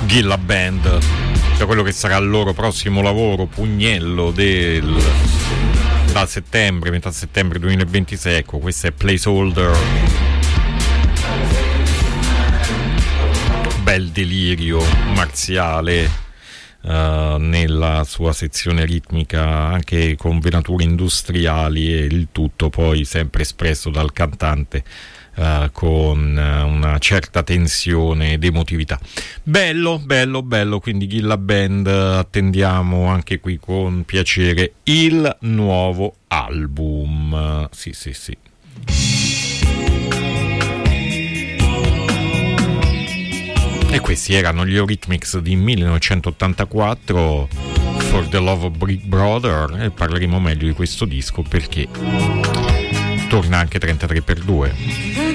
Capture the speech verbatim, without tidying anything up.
Gilla Band, cioè quello che sarà il loro prossimo lavoro, pugnello del da settembre, metà settembre duemilaventisei. Ecco, questo è Placeholder. Bel delirio marziale uh, nella sua sezione ritmica, anche con venature industriali, e il tutto poi sempre espresso dal cantante Uh, con uh, una certa tensione ed emotività. Bello, bello, bello. Quindi Gilla Band, attendiamo anche qui con piacere il nuovo album. Uh, sì, sì, sì. E questi erano gli Eurythmics di millenovecentottantaquattro, For the Love of Big Brother, e parleremo meglio di questo disco perché torna anche trentatré per due.